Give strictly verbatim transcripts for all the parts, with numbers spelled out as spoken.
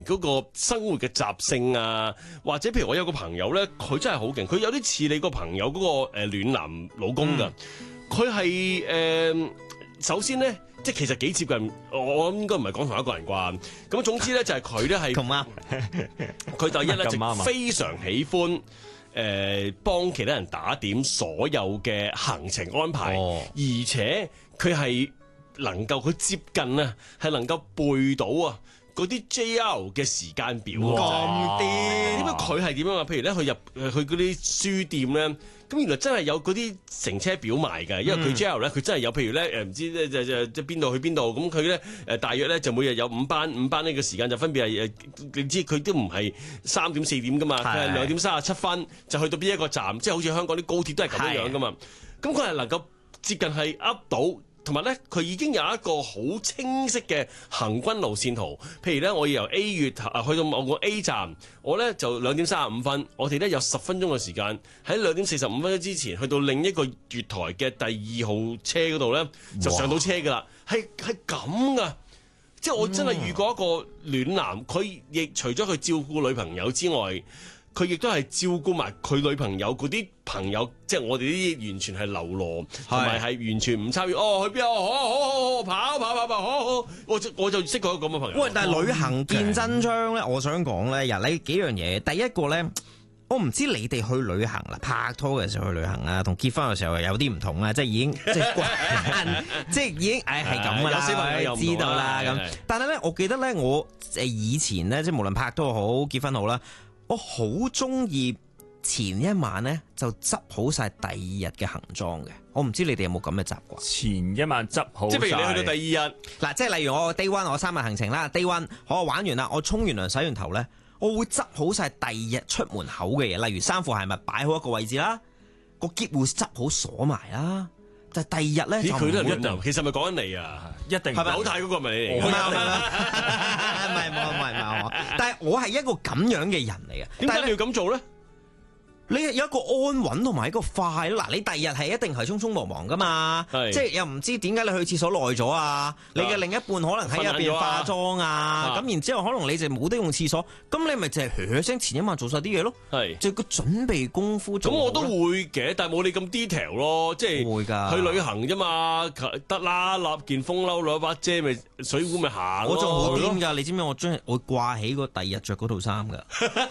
嗰個生活嘅習性啊，或者譬如我有個朋友咧，佢真係好勁，佢有啲似你個朋友嗰個誒暖男老公㗎，佢係誒首先咧，即係其實幾接近，我諗應該唔係講同一個人啩。咁總之咧就係佢咧係， 咁啱， 佢第一咧就非常喜歡誒幫其他人打點所有嘅行程安排， 哦、 而且佢係能夠佢接近啊，係能夠背到啊。嗰啲 J R 嘅時間表咁癲， 點解佢係點樣啊？譬如咧，佢入去嗰啲書店咧，咁原來真係有嗰啲乘車表賣㗎，因為佢 J R 咧，佢真係有，譬如咧誒唔知咧就就即係邊度去邊度，咁佢咧誒大約咧就每日有五班，五班呢個時間就分別係誒，你知佢都唔係三點四點㗎嘛，佢係兩點三十七分就去到邊一個站，即係好似香港啲高鐵都係咁樣樣㗎嘛，咁佢係能夠接近係噏到。同埋咧，佢已經有一個好清晰嘅行軍路線圖。譬如咧，我要由 A 月啊去到某個 A 站，我咧就兩點三十五分，我哋咧有十分鐘嘅時間喺兩點四十五分鐘之前去到另一個月台嘅第二號車嗰度咧，就上到車㗎啦。係係咁噶，即係我真係遇過一個暖男，佢亦除咗佢照顧女朋友之外，佢亦都係照顧埋佢女朋友嗰啲朋友，即係我哋呢啲完全係流羅，同埋係完全唔參與。哦，去邊啊？好好好好跑跑跑跑，好好，我就我就識過一個咁嘅朋友。 喂，但係旅行見真章咧，我想講咧，嗱，呢幾樣嘢，第一個咧，我唔知你哋去旅行啦，拍拖嘅時候去旅行啊，同結婚嘅時候有啲唔同啦，即係已經即係慣，即係已經誒係咁噶啦，有小朋友知道啦咁。但係咧，我記得咧，我誒以前咧，即係無論拍拖好結婚好啦。我好中意前一晚咧就執好晒第二日嘅行裝嘅，我唔知你哋有冇咁嘅習慣。 前一晚執好， 即係譬如你去到第二日， 嗱，即係例如我 day one 我三日行程啦 ，day one 我玩完啦，我沖完涼洗完頭咧，我會執好晒第二日出門口嘅嘢，例如衫褲鞋襪擺好一個位置啦，個篋會執好鎖埋啦。就第二日咧， 咦？佢都係一定，其實咪講緊你啊？ 一定係咪好睇嗰個咪你嚟？ 唔係唔係唔係唔係唔係我，但係我係一個咁樣嘅人嚟嘅。 點解你要咁做咧？ 你有一個安穩同埋一個快咯。嗱，你第二日係一定係匆匆忙忙噶嘛，即係又唔知點解你去廁所耐咗啊？你嘅另一半可能喺入邊化妝啊，咁然之後可能你就冇得用廁所，咁你咪就係噓聲前一晚做晒啲嘢咯。係，就個準備功夫做。咁我都會嘅，但係冇你咁 detail 咯，即係會㗎。去旅行啫嘛，得啦，立件風褸，攞把遮咪水壺咪行。我仲好癲㗎，你知唔知我將我掛起個第二日着嗰套衫㗎？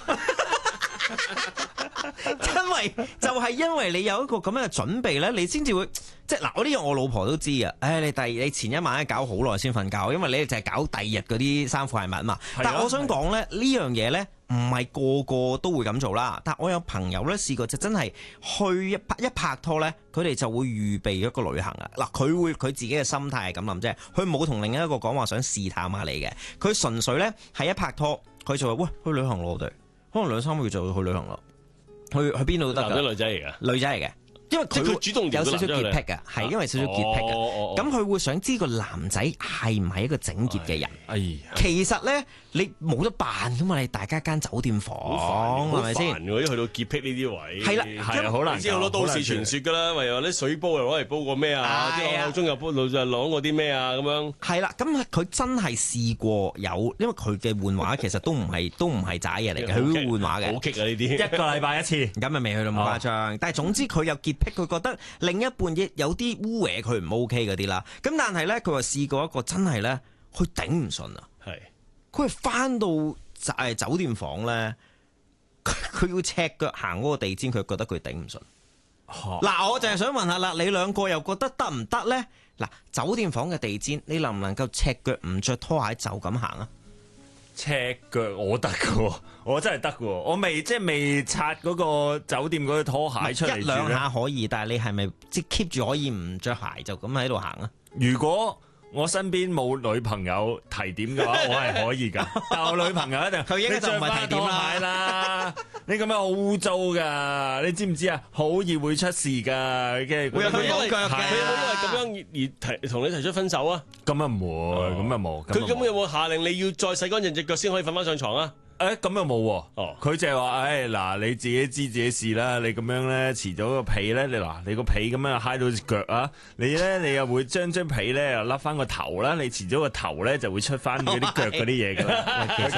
因為就係、是、因為你有一個咁樣嘅準備咧，你先至會即係嗱，我呢樣我老婆都知啊。唉，你第你前一晚咧搞好耐先瞓覺，因為你就係搞第二日嗰啲衫褲鞋襪嘛。但係我想講咧，呢樣嘢咧唔係個個都會咁做啦。但係我有朋友咧試過就真係去一拍一拍拖咧，佢哋就會預備一個旅行啊。嗱，佢會佢自己嘅心態係咁諗啫，佢冇同另一個講話想試探下你嘅，佢純粹咧係一拍拖，佢就話喂，去旅行咯，我哋可能兩三個月就會去旅行咯。去去邊度都得㗎？男仔女仔嚟㗎？女仔嚟嘅，因為佢主動有少少潔癖㗎，係、哦、因為少少潔癖㗎。咁、哦、佢、哦、會想知個男仔係唔係一個整潔嘅人？哎呀，其實咧你冇得扮㗎嘛，你大家間酒店房係咪先？如果去到潔癖呢啲位，係啦，係啊，好難。知好多都市傳說㗎啦，例如話啲水煲又攞嚟煲過咩啊？啲口中又煲就攞過啲咩啊？咁樣係啦，咁佢真係試過有，因為佢嘅換畫其實都唔係都唔係渣嘢嚟嘅，佢會換畫嘅。好激啊！呢啲一個禮拜一次，咁咪未去到咁誇張。但係總之佢有潔癖，佢覺得另一半亦有啲污穢，佢唔 OK 嗰啲啦。咁但係咧，佢話試過一個真係咧，佢頂唔順啊。係，佢係翻到誒酒店房咧，佢要赤腳行嗰個地氈，佢覺得佢頂唔順。嗱，我就係想問下啦，你兩個又覺得得唔得咧？嗱，酒店房嘅地氈，你能唔能夠赤腳唔着拖鞋就咁行啊？ 赤腳我得㗎，我真係得㗎，我未即係未擦嗰個酒店嗰個拖鞋出嚟住，一兩下可以，但係你係咪即係 keep 住可以唔着鞋就咁喺度行啊？如果我身邊冇女朋友提點嘅話，我係可以噶。但我女朋友一定佢應該就唔係提點啦。你咁樣好污糟噶，你知唔知啊？好易會出事噶。嘅會有佢冇腳嘅，佢有冇因為咁樣而提同你提出分手啊？咁啊唔會，咁啊冇。佢咁有冇下令你要再洗乾淨隻腳先可以瞓翻上床啊？誒咁又冇喎，哦，佢就係話，誒嗱你自己知自己事啦，你咁樣咧遲咗個被咧，你嗱你個被咁樣揩到隻腳啊，你咧你又會將張被咧又甩翻個頭啦，你遲咗個頭咧就會出翻嗰啲腳嗰啲嘢㗎啦。